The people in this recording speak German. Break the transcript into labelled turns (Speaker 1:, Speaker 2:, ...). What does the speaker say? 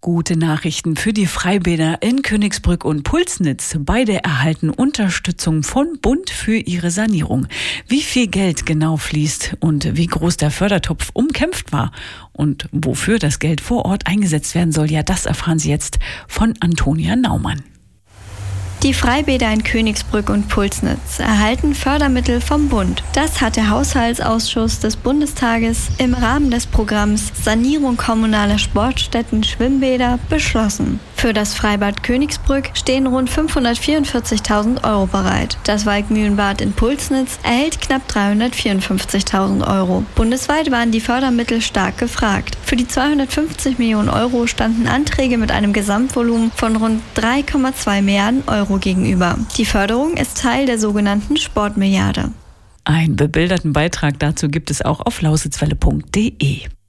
Speaker 1: Gute Nachrichten für die Freibäder in Königsbrück und Pulsnitz. Beide erhalten Unterstützung von Bund für ihre Sanierung. Wie viel Geld genau fließt und wie groß der Fördertopf umkämpft war und wofür das Geld vor Ort eingesetzt werden soll, ja, das erfahren Sie jetzt von Antonia Naumann.
Speaker 2: Die Freibäder in Königsbrück und Pulsnitz erhalten Fördermittel vom Bund. Das hat der Haushaltsausschuss des Bundestages im Rahmen des Programms Sanierung kommunaler Sportstätten Schwimmbäder beschlossen. Für das Freibad Königsbrück stehen rund 544.000 € bereit. Das Waldmühlenbad in Pulsnitz erhält knapp 354.000 €. Bundesweit waren die Fördermittel stark gefragt. Für die 250 Millionen € standen Anträge mit einem Gesamtvolumen von rund 3,2 Milliarden € gegenüber. Die Förderung ist Teil der sogenannten Sportmilliarde.
Speaker 1: Einen bebilderten Beitrag dazu gibt es auch auf lausitzwelle.de.